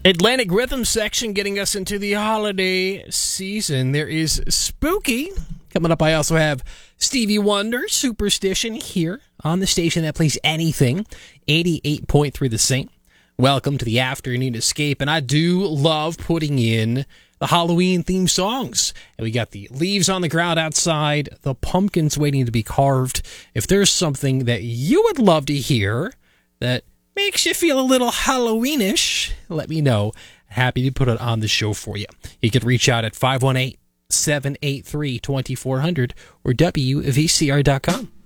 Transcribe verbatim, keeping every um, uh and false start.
Atlantic Rhythm section getting us into the holiday season. There is Spooky. Coming up, I also have Stevie Wonder, Superstition, here on the station that plays anything. eighty-eight point three The Saint. Welcome to the Afternoon Escape. And I do love putting in the Halloween themed songs. And we got the leaves on the ground outside, the pumpkins waiting to be carved. If there's something that you would love to hear that makes you feel a little Halloweenish, let me know. Happy to put it on the show for you. You can reach out at five one eight, seven eight three, two four zero zero or W V C R dot com.